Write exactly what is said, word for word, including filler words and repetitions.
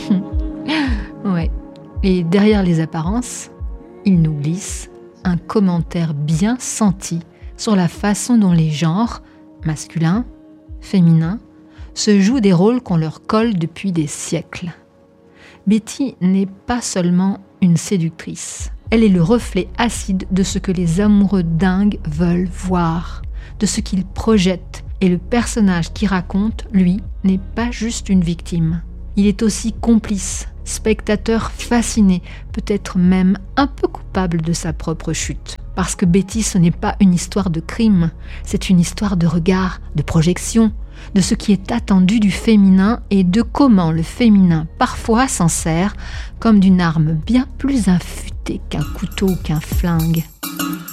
Ouais. Et derrière les apparences, il nous glisse un commentaire bien senti sur la façon dont les genres, masculins, féminins, se jouent des rôles qu'on leur colle depuis des siècles. Betty n'est pas seulement une séductrice. Elle est le reflet acide de ce que les amoureux dingues veulent voir, de ce qu'ils projettent. Et le personnage qui raconte, lui, n'est pas juste une victime. Il est aussi complice, spectateur fasciné, peut-être même un peu coupable de sa propre chute. Parce que Betty, ce n'est pas une histoire de crime, c'est une histoire de regard, de projection, de ce qui est attendu du féminin et de comment le féminin parfois s'en sert comme d'une arme bien plus affûtée qu'un couteau ou qu'un flingue.